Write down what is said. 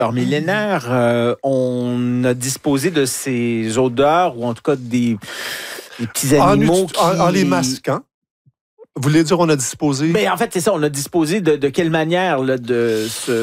Par millénaires, on a disposé de ces odeurs, ou en tout cas des petits animaux en les masquant. Vous voulez dire on a disposé? Mais en fait, c'est ça, on a disposé de quelle manière là, de ce